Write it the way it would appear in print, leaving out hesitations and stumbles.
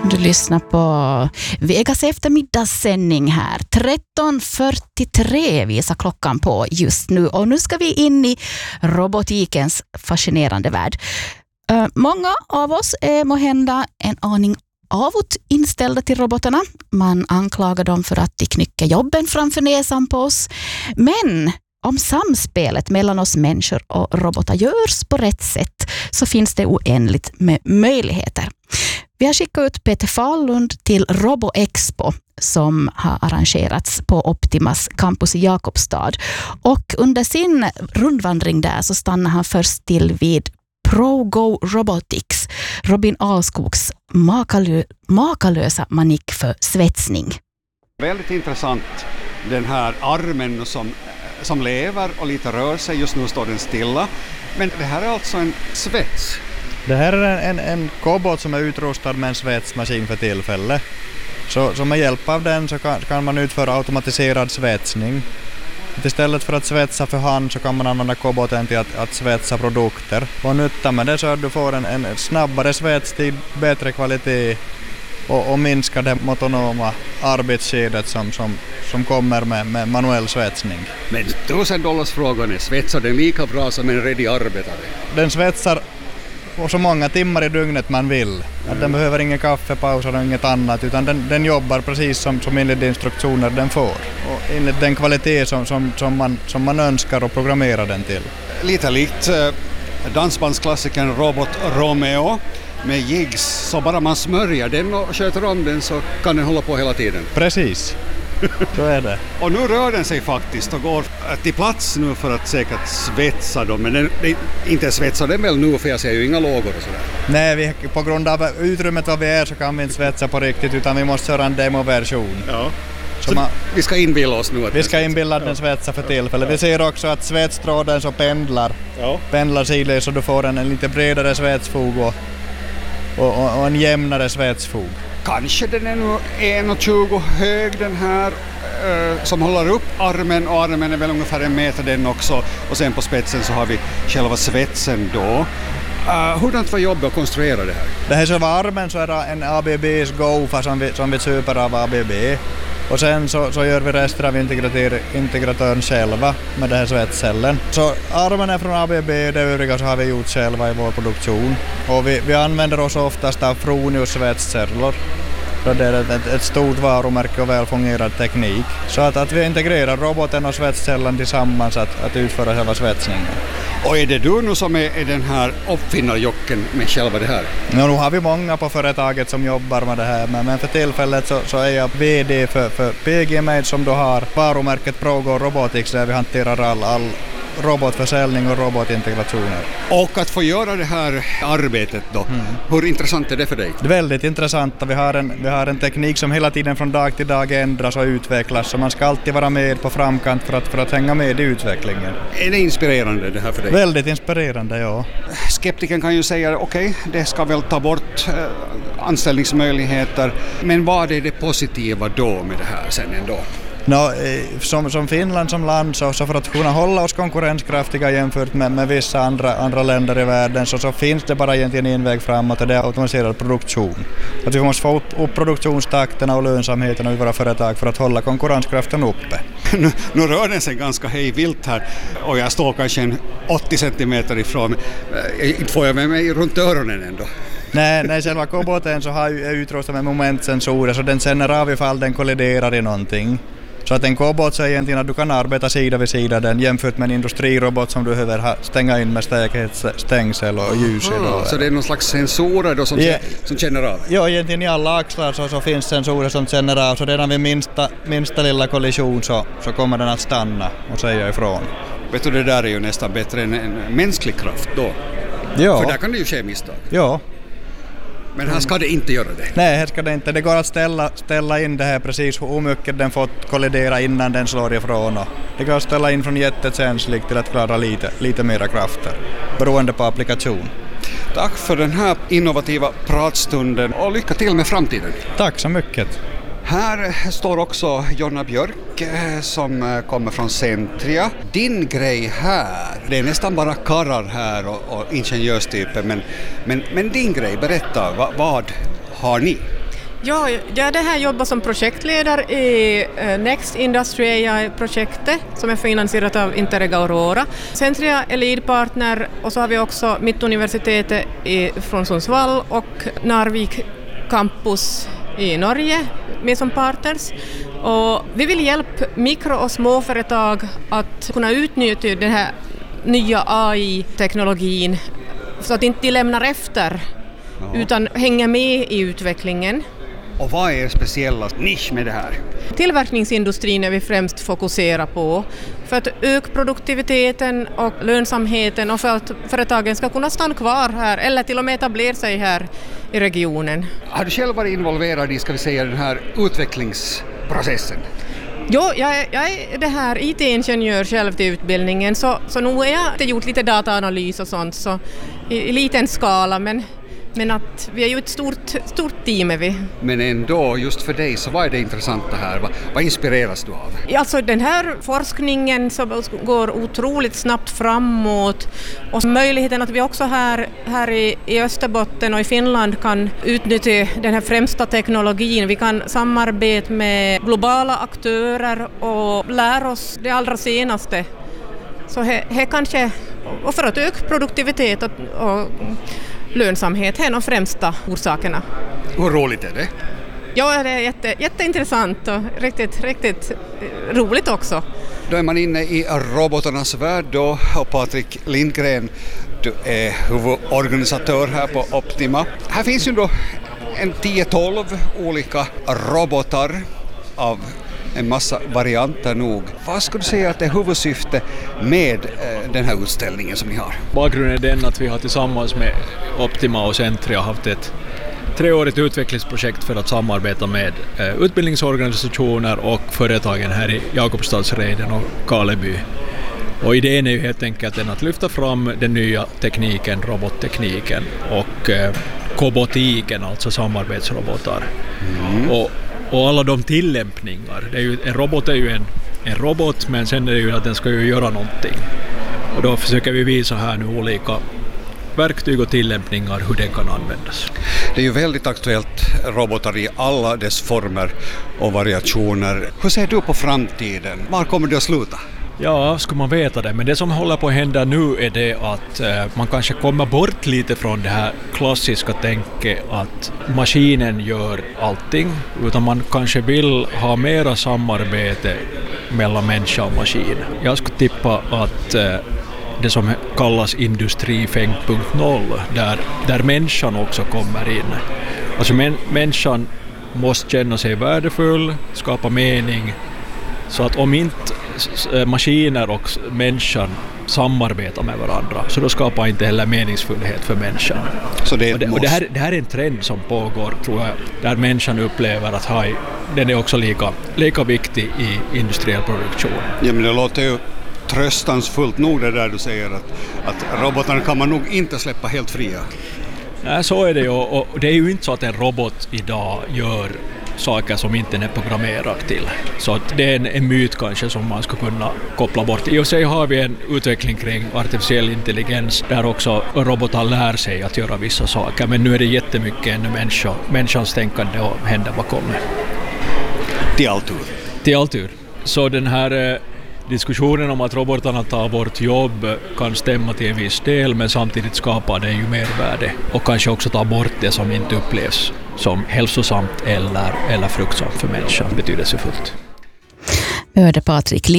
Du lyssnar på Vegas eftermiddagssändning här. 13.43 visar klockan på just nu. Och nu ska vi in i robotikens fascinerande värld. Många av oss är måhända en aning avot inställda till robotarna. Man anklagar dem för att de knycker jobben framför näsan på oss. Men om samspelet mellan oss människor och robotar görs på rätt sätt så finns det oändligt med möjligheter. Vi har skickat ut Peter Fahlund till RoboExpo som har arrangerats på Optimas campus i Jakobstad. Och under sin rundvandring där så stannar han först till vid ProGo Robotics, Robin Alskogs makalösa manik för svetsning. Väldigt intressant, den här armen som lever och lite rör sig. Just nu står den stilla. Men det här är alltså en svets. Det här är en kobot som är utrustad med en svetsmaskin för tillfället. Så med hjälp av den så kan man utföra automatiserad svetsning. Istället för att svetsa för hand så kan man använda koboten till att svetsa produkter. Och nyttan med det så att du får en snabbare svetstid, bättre kvalitet och minska det monotona arbetsskedet som kommer med manuell svetsning. Men $1000 är, svetsar den lika bra som en redig arbetare? Den svetsar så många timmar i dygnet man vill. Att den behöver ingen kaffepaus och inget annat, utan den jobbar precis som enligt de instruktioner den får. Och enligt den kvalitet som man önskar och programmerar den till. Lite likt dansbandsklassikern Robot Romeo med jigs, så bara man smörjer den och sköter om den så kan den hålla på hela tiden. Precis, så är det. Och nu rör den sig faktiskt och går till plats nu för att säkert svetsa dem. Men den inte svetsar den väl nu, för jag ser ju inga lågor och sådär. Nej, på grund av utrymmet vad vi är så kan vi inte svetsa på riktigt, utan vi måste köra en demoversion. Ja. Så vi ska inbilla oss nu att vi ska inbilla den svetsa för tillfället. Vi ser också att svetstråden så pendlar sidled så du får en lite bredare svetsfog och en jämnare svetsfog. Kanske den är nu 1,20 hög den här som håller upp armen, och armen är väl ungefär 1 meter den också, och sen på spetsen så har vi själva svetsen då. Hurdant var jobbet att konstruera det här? Det här själva armen så är det en ABBs GoFa som vi köper av ABB. Och sen så gör vi resten av integratören själva med den här svetscellen. Så armen är från ABB, det övriga så har vi gjort själva i vår produktion. Och vi använder oss oftast av Fronius svetsceller. Så det är ett stort varumärke och välfungerad teknik. Så att vi integrerar roboten och svetscellen tillsammans att utföra själva svetsningen. Och är det du nu som är den här uppfinnarjocken med själva det här? Ja, nu har vi många på företaget som jobbar med det här, men för tillfället så är jag VD för PG-Made som då har varumärket ProGo Robotics där vi hanterar all robotförsäljning och robotintegrationer. Och att få göra det här arbetet då, hur intressant är det för dig? Det är väldigt intressant. Vi har en teknik som hela tiden från dag till dag ändras och utvecklas, så man ska alltid vara med på framkant för att hänga med i utvecklingen. Är det inspirerande det här för dig? Väldigt inspirerande, ja. Skeptiken kan ju säga okej, det ska väl ta bort anställningsmöjligheter, men vad är det positiva då med det här sen ändå? Som Finland som land så för att kunna hålla oss konkurrenskraftiga jämfört med vissa andra länder i världen så finns det bara egentligen en väg framåt, och det är automatiserad produktion. Att vi måste få upp produktionstakterna och lönsamheten i våra företag för att hålla konkurrenskraften uppe. Nu rör den sig ganska hejvilt här och jag står kanske 80 centimeter ifrån. Inte får jag med mig runt öronen ändå. Nej, själva koboten så har ju utrustad med momentsensorer så den känner av ifall den kolliderar i någonting. Så att en kobot så är egentligen att du kan arbeta sida vid sida den jämfört med en industrirobot som du behöver stänga in med säkerhetsstängsel och ljus. Så det är någon slags sensorer då som känner av? Ja, egentligen i alla axlar så finns sensorer som känner av, så redan vid minsta lilla kollision så kommer den att stanna och säga ifrån. Vet du, det där är ju nästan bättre än en mänsklig kraft då. Ja. För där kan det ju ske misstag. Ja. Men här ska det inte göra det? Nej, här ska det inte. Det går att ställa in det här precis hur mycket den fått kollidera innan den slår ifrån. Det går att ställa in från jättekänsligt till att klara lite mera krafter, beroende på applikation. Tack för den här innovativa pratstunden och lycka till med framtiden. Tack så mycket. Här står också Jonna Björk som kommer från Centria. Din grej här, det är nästan bara karrar här och ingenjörstyper, men din grej, berätta, vad har ni? Ja, jag det här jobbar som projektledare i Next Industry AI-projektet som är finansierat av Interreg Aurora. Centria är leadpartner och så har vi också Mittuniversitetet från Sundsvall och Narvik Campus i Norge med som partners. Och vi vill hjälpa mikro- och småföretag att kunna utnyttja den här nya AI-teknologin så att inte de lämnar efter utan hänger med i utvecklingen. Och vad är speciella nisch med det här? Tillverkningsindustrin är vi främst fokuserar på för att öka produktiviteten och lönsamheten och för att företagen ska kunna stanna kvar här eller till och med etablera sig här i regionen. Har du själv varit involverad i, ska vi säga, den här utvecklingsprocessen? Jo, jag är det här IT-ingenjör själv till utbildningen så nu har jag gjort lite dataanalys och sånt så i liten skala men att vi är ju ett stort team är vi. Men ändå, just för dig, så vad är det intressanta här? Vad inspireras du av? Alltså den här forskningen som går otroligt snabbt framåt och möjligheten att vi också här i Österbotten och i Finland kan utnyttja den här främsta teknologin. Vi kan samarbeta med globala aktörer och lära oss det allra senaste. Så här kanske, och för att öka produktivitet och lönsamhet är de främsta orsakerna. Hur roligt är det? Ja, det är jätteintressant och riktigt roligt också. Då är man inne i robotarnas värld då, och Patrik Lindgren, du är huvudorganisatör här på Optima. Här finns ju då en 10-12 olika robotar av en massa varianter nog. Vad skulle du säga att det är huvudsyfte med den här utställningen som ni har? Bakgrunden är den att vi har tillsammans med Optima och Centria haft ett 3-årigt utvecklingsprojekt för att samarbeta med utbildningsorganisationer och företagen här i Jakobstadsreden och Karleby. Och idén är ju helt enkelt att lyfta fram den nya tekniken, robottekniken och kobotiken, alltså samarbetsrobotar. Och alla de tillämpningar. En robot är ju en robot, men sen är det ju att den ska ju göra någonting. Och då försöker vi visa här nu olika verktyg och tillämpningar hur det kan användas. Det är ju väldigt aktuellt, robotar i alla dess former och variationer. Hur ser du på framtiden? Var kommer det att sluta? Ja, ska man veta det. Men det som håller på att hända nu är det att man kanske kommer bort lite från det här klassiska tänket att maskinen gör allting. Utan man kanske vill ha mera samarbete mellan människa och maskin. Jag skulle tippa att det som kallas industri 5.0 där människan också kommer in. Alltså människan måste känna sig värdefull, skapa mening. Så att om inte maskiner och människan samarbetar med varandra så då skapar inte heller meningsfullhet för människan. Så det här är en trend som pågår, tror jag, där människan upplever att den är också lika viktig i industriell produktion. Ja, men det låter ju tröstansfullt nog det där du säger att robotarna kan man nog inte släppa helt fria. Nej, så är det ju, och det är ju inte så att en robot idag gör saker som inte är programmerad till. Så att det är en myt kanske som man ska kunna koppla bort. I och sig har vi en utveckling kring artificiell intelligens där också robotar lär sig att göra vissa saker. Men nu är det jättemycket ännu människans tänkande och händer bakom. Till alltur. Så den här diskussionen om att robotarna tar bort jobb kan stämma till en viss del, men samtidigt skapar det ju mervärde och kanske också tar bort det som inte upplevs som hälsosamt eller fruktsamt för människan, betydelsefullt. Hörde Patrik